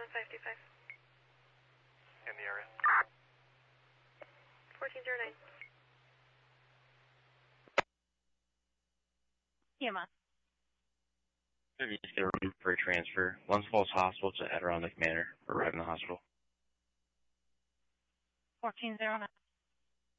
525. In the area. 1409. EMS. Maybe just get a room for a transfer. Glens Falls Hospital to Adirondack Manor. Arrive in the hospital. 1409.